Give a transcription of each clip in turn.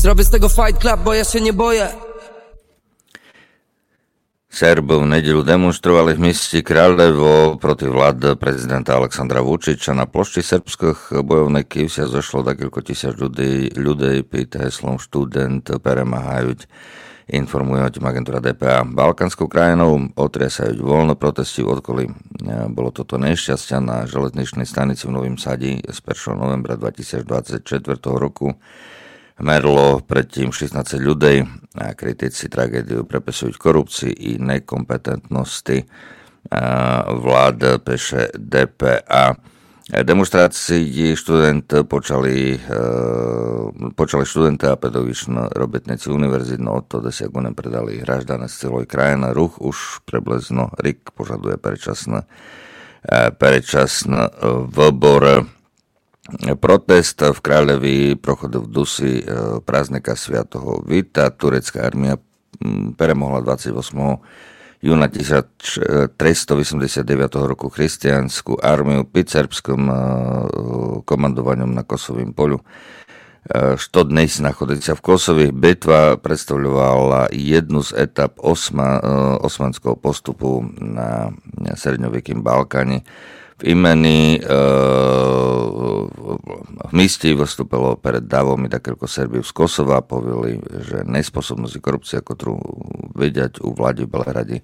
Zrobię z tego fight club, bo ja się nie boję. Serb v nedeľu demonstrovali v meste Kraljevo proti vlád prezidenta Aleksandra Vučića. Na plošči srbských bojovníkov sa zošlo niekoľko tisíc ľudí pod heslom Študent peremahajúť, informuje agentúra DPA. Balkánskou krajinou otriasajú voľno protesty v okolí. Bolo toto nešťastia na železničnej stanici v Novým Sadi z 1. novembra 2024 roku. Merlo predtým 16 ľudí a kritici tragédiu prepisujú korupcii i nekompetentnosti vlád peše DPA. Demonstrácii počali študenti a pedagogiční robotníci univerzít, no to dosiagujem predali hraždané z celej krajiny. Ruch už preblezno RIK požaduje predčasné výbor. Protest v Kráľovi prochodil v dusi prázdnika Sviatoho Vita. Turecká armia premohla 28. júna 1389 roku christiansku armiu pod srbským komandovaním na Kosovým polu. 100 dní nachodíca v Kosovi. Bitva predstavovala jednu z etap osmanského postupu na srednjovekým Balkáne. V imeni v míste vystúpilo pred davom i takéľko Serbiu z Kosova, povili, že nesposobnosť i korupcia, ktorú vidieť u vlády v Belehrade,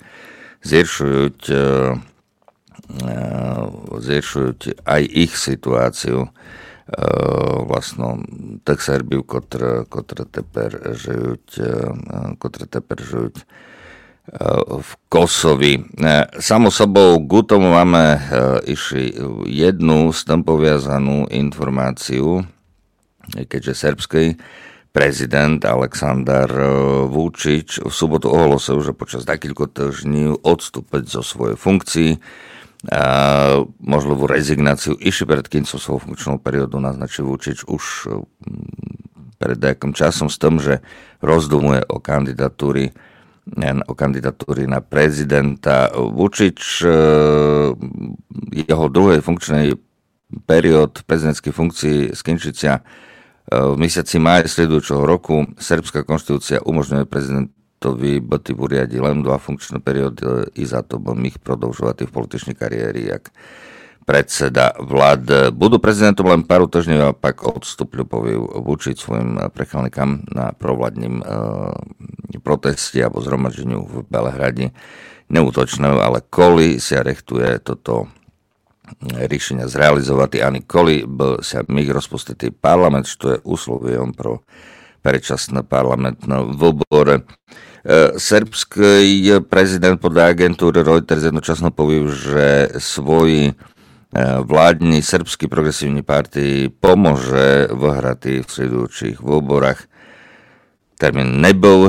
zhoršujú aj ich situáciu, vlastno tých Serbiu, ktoré teper žijú v Kosovi. Samo sobou k tomu máme ešte jednu s tým poviazanú informáciu, keďže srbský prezident Aleksandar Vučić v sobotu ohlásil, že počas takýchto týždňov odstúpiť zo svojej funkcii. Možno rezignáciu ešte pred koncom svojho funkčného periodu naznačil Vučić už pred nejakým časom s tým, že rozdumuje o kandidatúry na prezidenta. Vučić jeho druhej funkčnej periód prezidentskej funkcii skončí sa v mesiaci máj sledujúceho roku. Srbská konštitúcia umožňuje prezidentovi byť v úriade len 2 funkčné periódy i za to budú ich prodĺžovať v političnej kariéri jak predseda vlád. Budú prezidentom len pár týždňov a pak odstúpil, povie Vučić svojim prechálnikám na provládnym proteste alebo zhromaždeniu v Belehrade. Neútočné, ale koli sa rechtuje toto riešenia zrealizovať, ani koli by sa mých rozpustitý parlament, čo je úsloviom pro predčasné parlamentné voľby. Srbský prezident podľa agentúry Reuters jednočasno povie, že svoji vládni Srbský progresívny partii pomôže vyhrať v sledujúcich voľbách. Termín nebol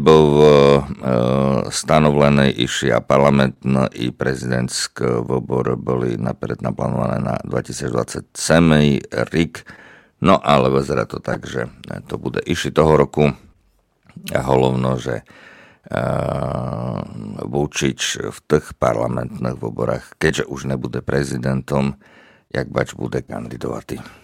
stanovený, a parlamentné i prezidentské voľby boli naперед naplánované na 2027 RIK. No ale vyzerá to tak, že to bude ešte toho roku a hlavno, že Vučić v tých parlamentných voľbách, keďže už nebude prezidentom, jak bač bude kandidovať.